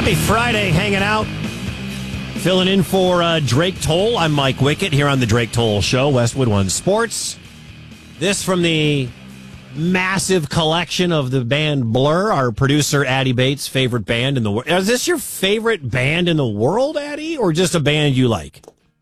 Happy Friday, hanging out. Filling in for Drake Toll. I'm Mike Wickett here on the Drake Toll Show, Westwood One Sports. This from the massive collection of the band Blur, our producer Addie Bates' favorite band in the world. Is this your favorite band in the world, Addie, or just a band you like?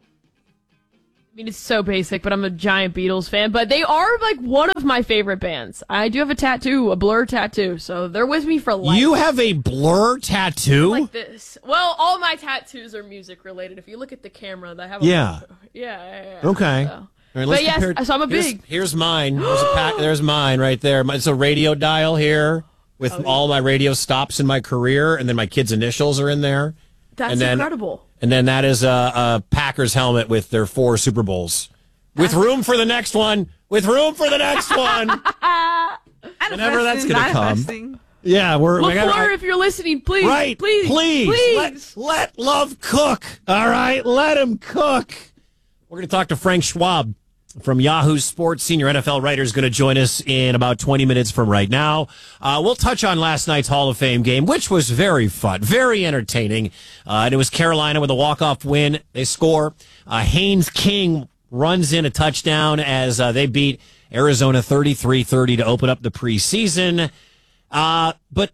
I mean, it's so basic, but I'm a giant Beatles fan. But they are, like, one of my favorite bands. I do have a tattoo, a Blur tattoo, so they're with me for life. You have a Blur tattoo? Like this. Well, all my tattoos are music-related. If you look at the camera, they have a... Yeah. Yeah. Okay. So. All right, But yes, so I'm a big... Here's mine. There's mine right there. It's a radio dial here with all my radio stops in my career, and then my kids' initials are in there. That's incredible. And then that is a Packers helmet with their 4 Super Bowls. With room for the next one. With room for the next one. Whenever that's going to come. Yeah, Blur, if you're listening, please. Right. Please. Let love cook. All right. Let him cook. We're going to talk to Frank Schwab from Yahoo Sports. Senior NFL writer is going to join us in about 20 minutes from right now. We'll touch on last night's Hall of Fame game, which was very fun, very entertaining. And it was Carolina with a walk-off win. They score. Haynes King runs in a touchdown as they beat Arizona 33-30 to open up the preseason. But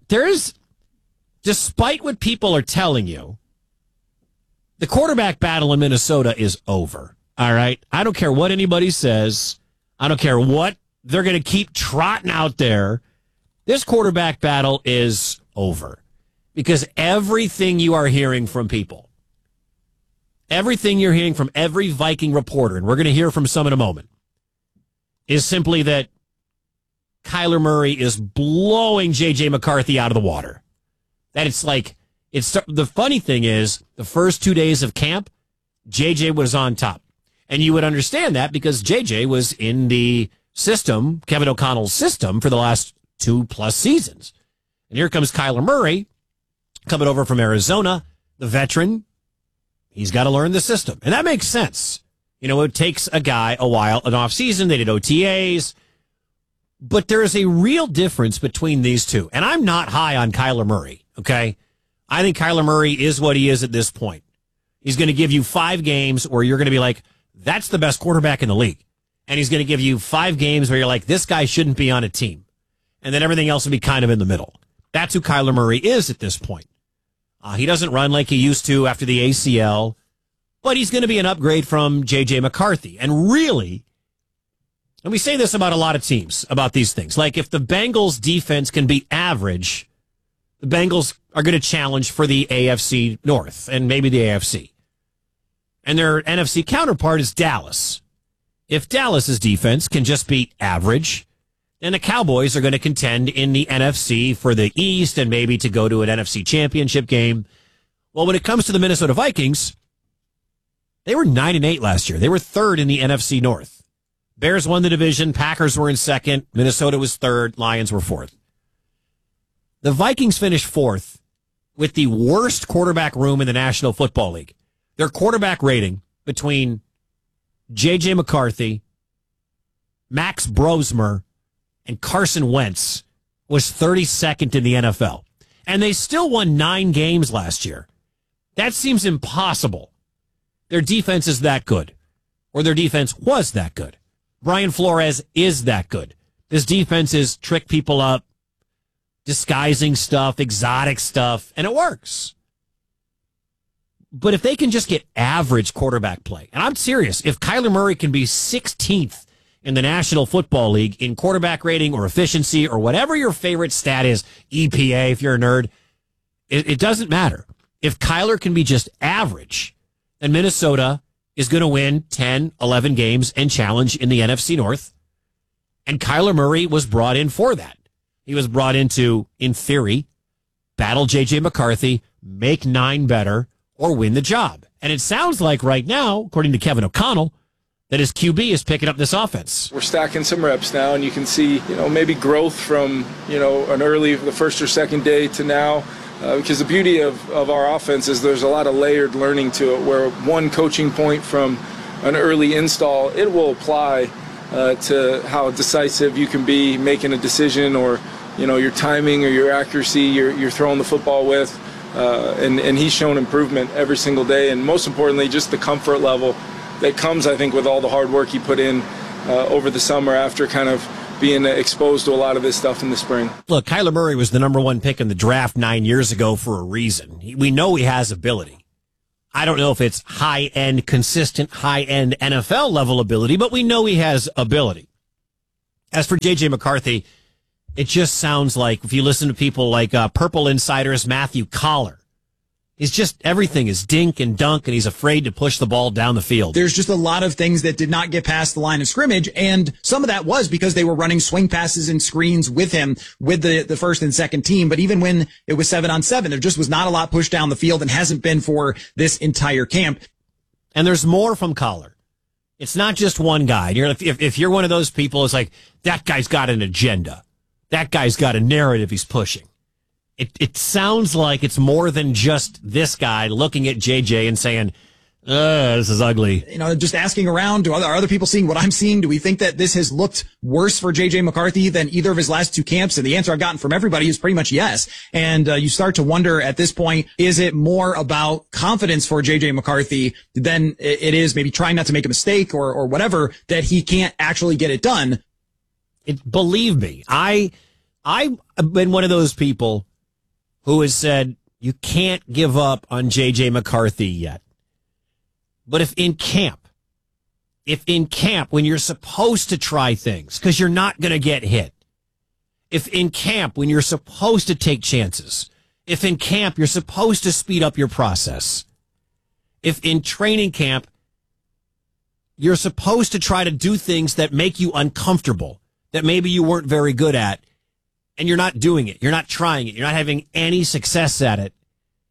despite what people are telling you, the quarterback battle in Minnesota is over. All right. I don't care what anybody says. I don't care what they're going to keep trotting out there. This quarterback battle is over because everything you are hearing from people, everything you're hearing from every Viking reporter, and we're going to hear from some in a moment, is simply that Kyler Murray is blowing J.J. McCarthy out of the water. That the funny thing is the first 2 days of camp, J.J. was on top. And you would understand that because J.J. was in the system, Kevin O'Connell's system, for the last 2+ seasons. And here comes Kyler Murray coming over from Arizona, the veteran. He's got to learn the system. And that makes sense. You know, it takes a guy a while, an offseason. They did OTAs. But there is a real difference between these two. And I'm not high on Kyler Murray, okay? I think Kyler Murray is what he is at this point. He's going to give you 5 games where you're going to be like, that's the best quarterback in the league. And he's going to give you 5 games where you're like, this guy shouldn't be on a team. And then everything else will be kind of in the middle. That's who Kyler Murray is at this point. He doesn't run like he used to after the ACL, but he's going to be an upgrade from J.J. McCarthy. And really, and we say this about a lot of teams, about these things, like if the Bengals defense can be average, the Bengals are going to challenge for the AFC North and maybe the AFC. And their NFC counterpart is Dallas. If Dallas's defense can just be average, then the Cowboys are going to contend in the NFC for the East and maybe to go to an NFC championship game. Well, when it comes to the Minnesota Vikings, they were 9-8 last year. They were 3rd in the NFC North. Bears won the division. Packers were in 2nd. Minnesota was 3rd. Lions were 4th. The Vikings finished 4th with the worst quarterback room in the National Football League. Their quarterback rating between J.J. McCarthy, Max Brosmer, and Carson Wentz was 32nd in the NFL. And they still won 9 games last year. That seems impossible. Their defense is that good. Or their defense was that good. Brian Flores is that good. This defense is trick people up, disguising stuff, exotic stuff, and it works. But if they can just get average quarterback play, and I'm serious, if Kyler Murray can be 16th in the National Football League in quarterback rating or efficiency or whatever your favorite stat is, EPA if you're a nerd, it doesn't matter. If Kyler can be just average, then Minnesota is going to win 10, 11 games and challenge in the NFC North. And Kyler Murray was brought in for that. He was brought in to, in theory, battle J.J. McCarthy, make 9 better, or win the job. And it sounds like right now, according to Kevin O'Connell, that his QB is picking up this offense. We're stacking some reps now, and you can see, maybe growth from, the first or second day to now. Because the beauty of our offense is there's a lot of layered learning to it, where one coaching point from an early install, it will apply to how decisive you can be making a decision, or your timing or your accuracy you're throwing the football with. and he's shown improvement every single day. And most importantly, just the comfort level that comes, I think, with all the hard work he put in over the summer after kind of being exposed to a lot of this stuff in the spring. Look, Kyler Murray was the number one pick in the draft 9 years ago for a reason. We know he has ability. I don't know if it's high-end, consistent, high-end NFL level ability, but we know he has ability. As for J.J. McCarthy, it just sounds like, if you listen to people like Purple Insider's Matthew Collar, he's just, everything is dink and dunk, and he's afraid to push the ball down the field. There's just a lot of things that did not get past the line of scrimmage, and some of that was because they were running swing passes and screens with him with the first and second team. But even when it was 7-on-7, there just was not a lot pushed down the field and hasn't been for this entire camp. And there's more from Collar. It's not just one guy. If you're one of those people, it's like, that guy's got an agenda. That guy's got a narrative he's pushing. It sounds like it's more than just this guy looking at JJ and saying, this is ugly. You know, just asking around, are other people seeing what I'm seeing? Do we think that this has looked worse for J.J. McCarthy than either of his last two camps? And the answer I've gotten from everybody is pretty much yes. And you start to wonder at this point, is it more about confidence for J.J. McCarthy than it is maybe trying not to make a mistake or whatever, that he can't actually get it done? Believe me, I've been one of those people who has said, you can't give up on J.J. McCarthy yet. But if in camp, when you're supposed to try things, because you're not going to get hit, if in camp, when you're supposed to take chances, if in camp, you're supposed to speed up your process, if in training camp, you're supposed to try to do things that make you uncomfortable, that maybe you weren't very good at, and you're not doing it, you're not trying it, you're not having any success at it,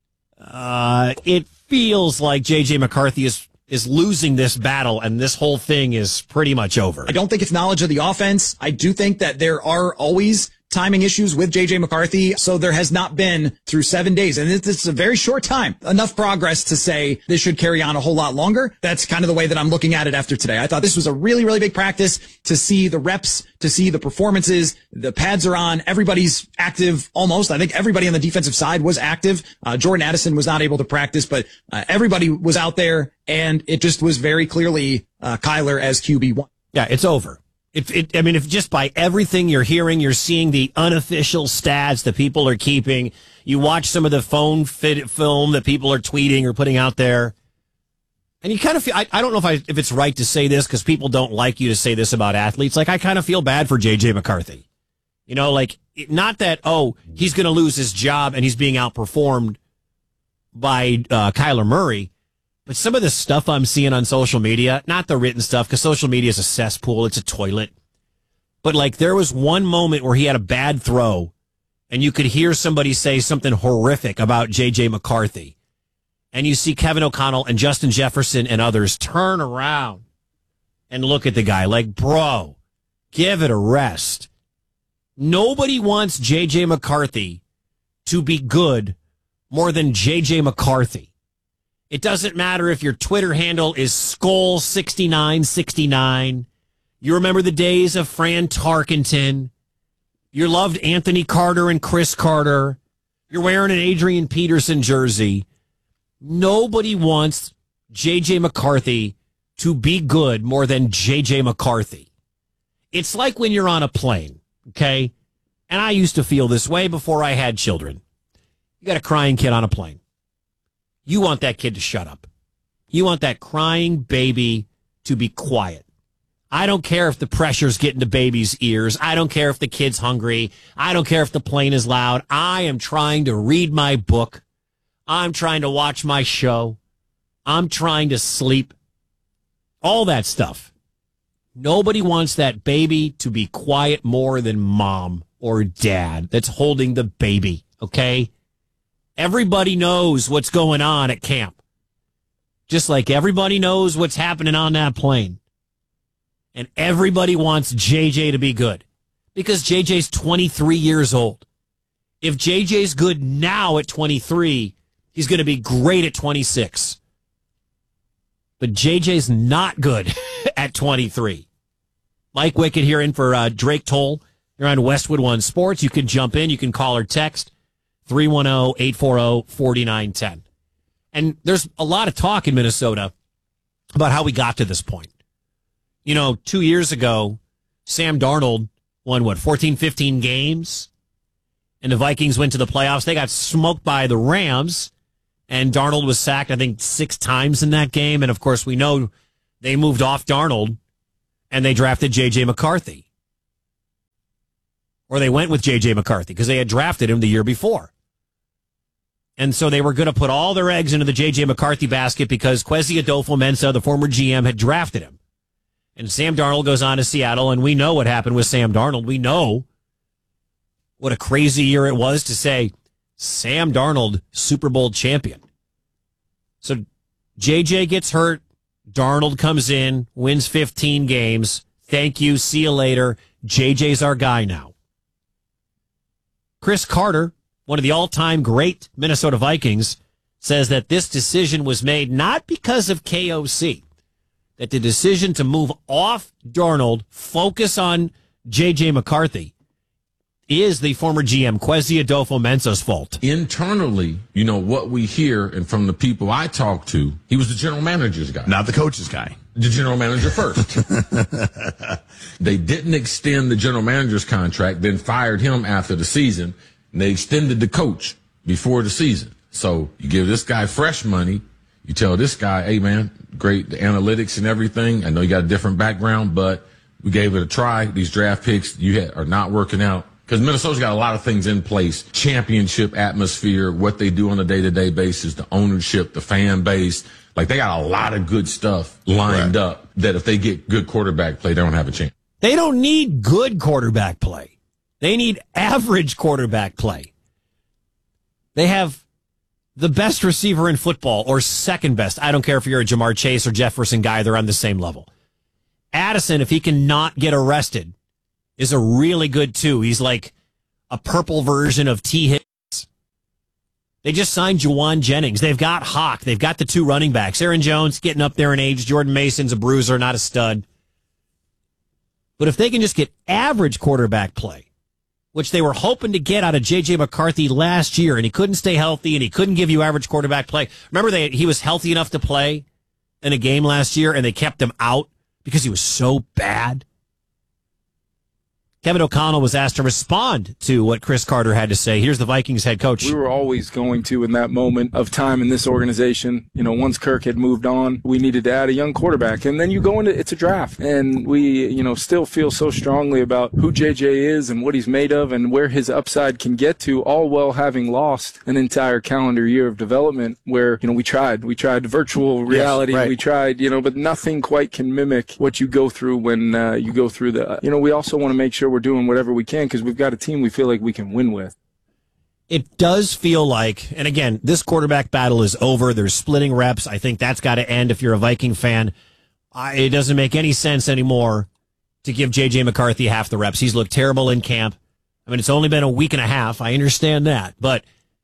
it feels like J.J. McCarthy is losing this battle, and this whole thing is pretty much over. I don't think it's knowledge of the offense. I do think that there are always timing issues with J.J. McCarthy, so there has not been, through 7 days, and it's a very short time, enough progress to say this should carry on a whole lot longer. That's kind of the way that I'm looking at it after today. I thought this was a really, really big practice to see the reps, to see the performances. The pads are on. Everybody's active almost. I think everybody on the defensive side was active. Jordan Addison was not able to practice, but everybody was out there, and it just was very clearly Kyler as QB1. Yeah, it's over. If just by everything you're hearing, you're seeing the unofficial stats that people are keeping, you watch some of the film that people are tweeting or putting out there, and you kind of feel, I don't know if it's right to say this because people don't like you to say this about athletes. Like, I kind of feel bad for J.J. McCarthy. You know, like, not that, he's going to lose his job and he's being outperformed by Kyler Murray. But some of the stuff I'm seeing on social media, not the written stuff, because social media is a cesspool, it's a toilet. But like, there was one moment where he had a bad throw, and you could hear somebody say something horrific about J.J. McCarthy. And you see Kevin O'Connell and Justin Jefferson and others turn around and look at the guy like, bro, give it a rest. Nobody wants J.J. McCarthy to be good more than J.J. McCarthy. It doesn't matter if your Twitter handle is Skull6969. You remember the days of Fran Tarkenton. You loved Anthony Carter and Chris Carter. You're wearing an Adrian Peterson jersey. Nobody wants J.J. McCarthy to be good more than J.J. McCarthy. It's like when you're on a plane, okay? And I used to feel this way before I had children. You got a crying kid on a plane. You want that kid to shut up. You want that crying baby to be quiet. I don't care if the pressure's getting to baby's ears. I don't care if the kid's hungry. I don't care if the plane is loud. I am trying to read my book. I'm trying to watch my show. I'm trying to sleep. All that stuff. Nobody wants that baby to be quiet more than mom or dad that's holding the baby, okay? Everybody knows what's going on at camp. Just like everybody knows what's happening on that plane. And everybody wants JJ to be good. Because JJ's 23 years old. If JJ's good now at 23, he's going to be great at 26. But JJ's not good at 23. Mike Wickett here in for Drake Toll. You're on Westwood One Sports. You can jump in. You can call or text. 310-840-4910. And there's a lot of talk in Minnesota about how we got to this point. 2 years ago, Sam Darnold won, 14, 15 games, and the Vikings went to the playoffs. They got smoked by the Rams, and Darnold was sacked, I think, 6 times in that game. And, of course, we know they moved off Darnold, and they drafted J.J. McCarthy. Or they went with J.J. McCarthy because they had drafted him the year before. And so they were going to put all their eggs into the J.J. McCarthy basket because Kwesi Adolfo-Mensah, the former GM, had drafted him. And Sam Darnold goes on to Seattle, and we know what happened with Sam Darnold. We know what a crazy year it was to say, Sam Darnold, Super Bowl champion. So J.J. gets hurt. Darnold comes in, wins 15 games. Thank you. See you later. J.J.'s our guy now. Chris Carter, one of the all-time great Minnesota Vikings, says that this decision was made not because of KOC, that the decision to move off Darnold, focus on J.J. McCarthy, is the former GM Kwesi Adolfo-Mensah's fault. Internally, what we hear, and from the people I talk to, he was the general manager's guy. Not the coach's guy. The general manager first. They didn't extend the general manager's contract, then fired him after the season, and they extended the coach before the season. So you give this guy fresh money. You tell this guy, hey, man, great, the analytics and everything. I know you got a different background, but we gave it a try. These draft picks are not working out. Because Minnesota's got a lot of things in place. Championship atmosphere, what they do on a day-to-day basis, the ownership, the fan base. Like, they got a lot of good stuff lined up that if they get good quarterback play, they don't have a chance. They don't need good quarterback play. They need average quarterback play. They have the best receiver in football, or second best. I don't care if you're a Jamar Chase or Jefferson guy. They're on the same level. Addison, if he can not get arrested, is a really good two. He's like a purple version of T. Higgins. They just signed Juwan Jennings. They've got Hawk. They've got the 2 running backs. Aaron Jones getting up there in age. Jordan Mason's a bruiser, not a stud. But if they can just get average quarterback play, which they were hoping to get out of J.J. McCarthy last year, and he couldn't stay healthy, and he couldn't give you average quarterback play. Remember, he was healthy enough to play in a game last year, and they kept him out because he was so bad. Kevin O'Connell was asked to respond to what Chris Carter had to say. Here's the Vikings head coach. We were always going to, in that moment of time in this organization, once Kirk had moved on, we needed to add a young quarterback. And then you go into, it's a draft. And we, still feel so strongly about who JJ is and what he's made of and where his upside can get to, all while having lost an entire calendar year of development where, we tried virtual reality. Yes, right. We tried, but nothing quite can mimic what you go through when you go through the, we also want to make sure we're doing whatever we can because we've got a team we feel like we can win with. It does feel like, and again, this quarterback battle is over. There's splitting reps. I think that's got to end if you're a Viking fan. It doesn't make any sense anymore to give J.J. McCarthy half the reps. He's looked terrible in camp. I mean, it's only been a week and a half. I understand that. But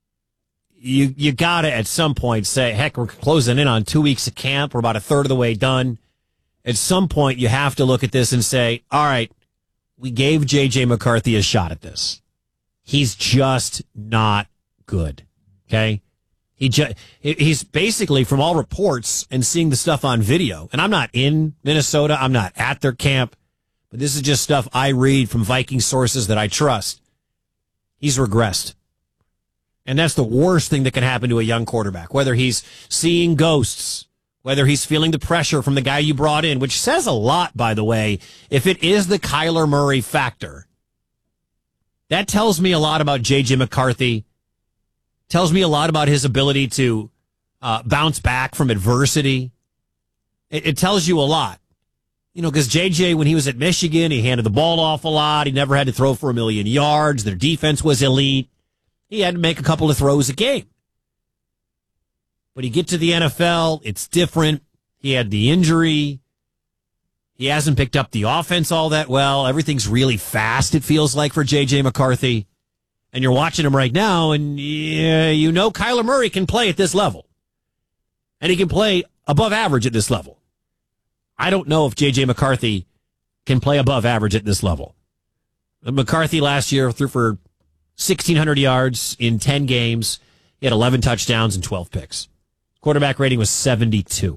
you got to, at some point, say, heck, we're closing in on 2 weeks of camp. We're about a third of the way done. At some point, you have to look at this and say, all right, we gave J.J. McCarthy a shot at this. He's just not good, okay? He's basically, from all reports and seeing the stuff on video, and I'm not in Minnesota, I'm not at their camp, but this is just stuff I read from Viking sources that I trust. He's regressed. And that's the worst thing that can happen to a young quarterback, whether he's seeing ghosts, whether he's feeling the pressure from the guy you brought in, which says a lot, by the way. If it is the Kyler Murray factor, that tells me a lot about J.J. McCarthy, tells me a lot about his ability to bounce back from adversity. It tells you a lot. Because J.J., when he was at Michigan, he handed the ball off a lot. He never had to throw for 1,000,000 yards. Their defense was elite. He had to make a couple of throws a game. But you get to the NFL, it's different. He had the injury. He hasn't picked up the offense all that well. Everything's really fast, it feels like, for J.J. McCarthy. And you're watching him right now, and Kyler Murray can play at this level. And he can play above average at this level. I don't know if J.J. McCarthy can play above average at this level. McCarthy last year threw for 1,600 yards in 10 games. He had 11 touchdowns and 12 picks. Quarterback rating was 72.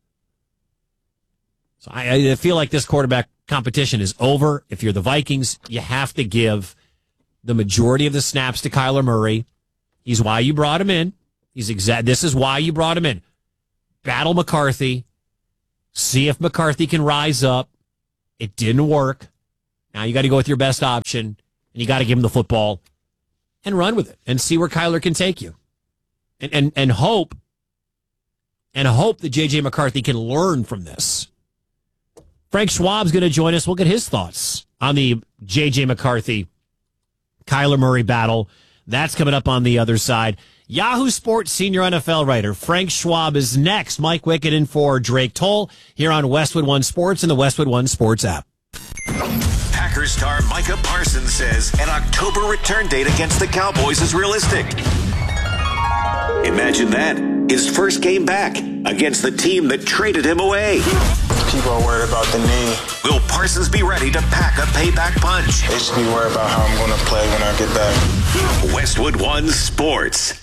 So I feel like this quarterback competition is over. If you're the Vikings, you have to give the majority of the snaps to Kyler Murray. He's why you brought him in. This is why you brought him in. Battle McCarthy. See if McCarthy can rise up. It didn't work. Now you got to go with your best option, and you got to give him the football and run with it and see where Kyler can take you. And hope that J.J. McCarthy can learn from this. Frank Schwab's going to join us. We'll get his thoughts on the J.J. McCarthy, Kyler Murray battle. That's coming up on the other side. Yahoo Sports senior NFL writer Frank Schwab is next. Mike Wickett in for Drake Toll here on Westwood One Sports and the Westwood One Sports app. Packers star Micah Parsons says an October return date against the Cowboys is realistic. Imagine that. His first game back against the team that traded him away. People are worried about the knee. Will Parsons be ready to pack a payback punch? They should be worried about how I'm going to play when I get back. Westwood One Sports.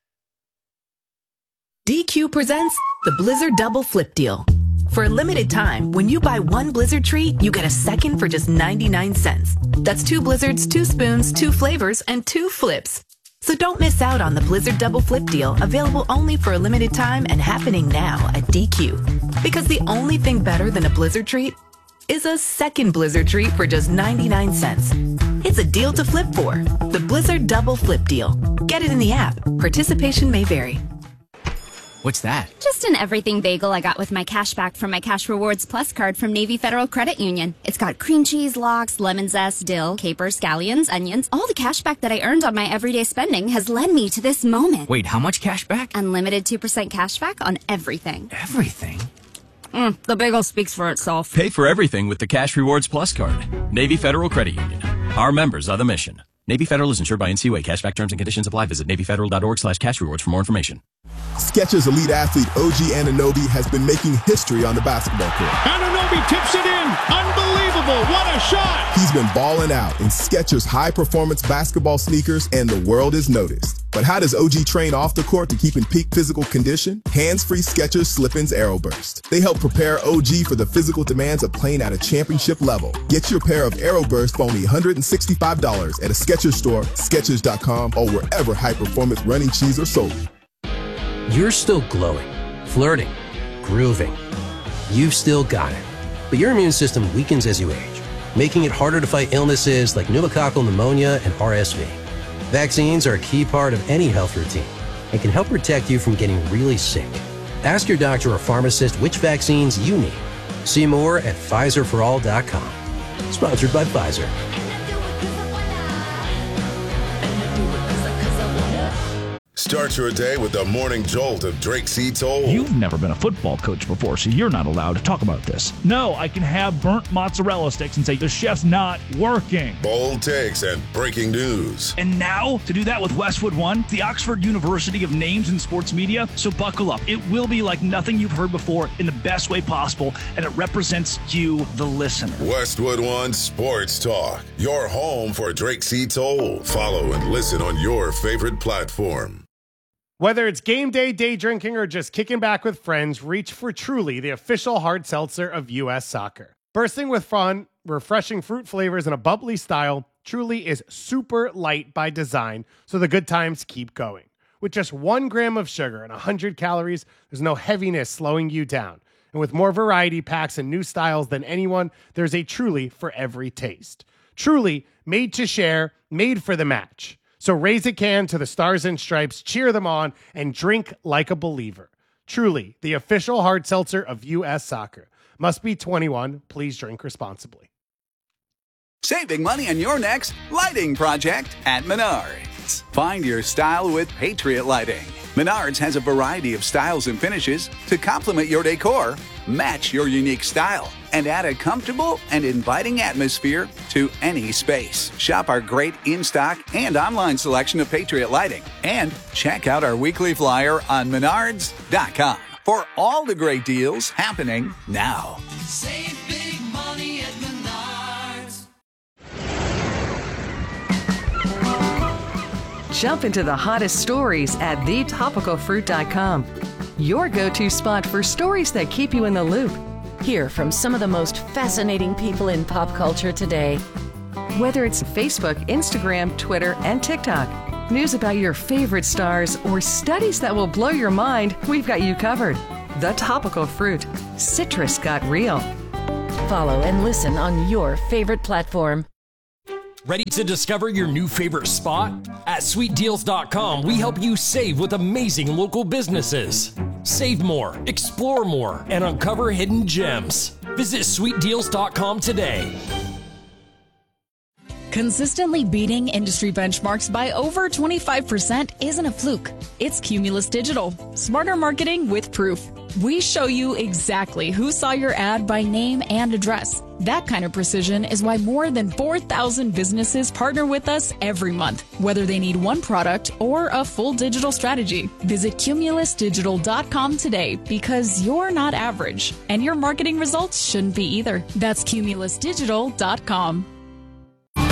DQ presents the Blizzard Double Flip Deal. For a limited time, when you buy one Blizzard treat, you get a second for just 99 cents. That's 2 Blizzards, 2 spoons, 2 flavors, and 2 flips. So don't miss out on the Blizzard Double Flip Deal, available only for a limited time and happening now at DQ. Because the only thing better than a Blizzard treat is a second Blizzard treat for just 99 cents. It's a deal to flip for. The Blizzard Double Flip Deal. Get it in the app. Participation may vary. What's that? Just an everything bagel I got with my cash back from my Cash Rewards Plus card from Navy Federal Credit Union. It's got cream cheese, lox, lemon zest, dill, capers, scallions, onions. All the cash back that I earned on my everyday spending has led me to this moment. Wait, how much cash back? Unlimited 2% cash back on everything. Everything? The bagel speaks for itself. Pay for everything with the Cash Rewards Plus card. Navy Federal Credit Union. Our members are the mission. Navy Federal is insured by NCUA. Cashback terms and conditions apply. Visit NavyFederal.org/cash rewards for more information. Skechers elite athlete OG Anunoby has been making history on the basketball court. Anunoby tips it in. Unbelievable. What a shot. He's been balling out in Skechers high-performance basketball sneakers, and the world is noticed. But how does OG train off the court to keep in peak physical condition? Hands-free Skechers Slip-ins Aeroburst. They help prepare OG for the physical demands of playing at a championship level. Get your pair of Aeroburst for only $165 at a Skechers store, Skechers.com, or wherever high-performance running shoes are sold. You're still glowing, flirting, grooving. You've still got it. But your immune system weakens as you age, making it harder to fight illnesses like pneumococcal pneumonia and RSV. Vaccines are a key part of any health routine and can help protect you from getting really sick. Ask your doctor or pharmacist which vaccines you need. See more at PfizerForAll.com. Sponsored by Pfizer. Start your day with the morning jolt of Drake C. Toll. You've never been a football coach before, so you're not allowed to talk about this. No, I can have burnt mozzarella sticks and say the chef's not working. Bold takes and breaking news. And now, to do that with Westwood One, the Oxford University of Names in Sports Media. So buckle up. It will be like nothing you've heard before in the best way possible, and it represents you, the listener. Westwood One Sports Talk, your home for Drake C. Toll. Follow and listen on your favorite platform. Whether it's game day, day drinking, or just kicking back with friends, reach for Truly, the official hard seltzer of U.S. Soccer. Bursting with fun, refreshing fruit flavors, and a bubbly style, Truly is super light by design, so the good times keep going. With just 1 gram of sugar and 100 calories, there's no heaviness slowing you down. And with more variety packs and new styles than anyone, there's a Truly for every taste. Truly, made to share, made for the match. So raise a can to the Stars and Stripes, cheer them on, and drink like a believer. Truly, the official hard seltzer of U.S. Soccer. Must be 21. Please drink responsibly. Saving money on your next lighting project at Menards. Find your style with Patriot Lighting. Menards has a variety of styles and finishes to complement your decor, match your unique style, and add a comfortable and inviting atmosphere to any space. Shop our great in-stock and online selection of Patriot Lighting. And check out our weekly flyer on Menards.com for all the great deals happening now. Save big money at Menards. Jump into the hottest stories at thetopicalfruit.com. Your go-to spot for stories that keep you in the loop. Hear from some of the most fascinating people in pop culture today. Whether it's Facebook, Instagram, Twitter, and TikTok, news about your favorite stars, or studies that will blow your mind, we've got you covered. The Topical Fruit. Citrus got real. Follow and listen on your favorite platform. Ready to discover your new favorite spot? At sweetdeals.com, we help you save with amazing local businesses. Save more, explore more, and uncover hidden gems. Visit sweetdeals.com today. Consistently beating industry benchmarks by over 25% isn't a fluke. It's Cumulus Digital. Smarter marketing with proof. We show you exactly who saw your ad by name and address. That kind of precision is why more than 4,000 businesses partner with us every month, whether they need one product or a full digital strategy. Visit cumulusdigital.com today because you're not average, and your marketing results shouldn't be either. That's cumulusdigital.com.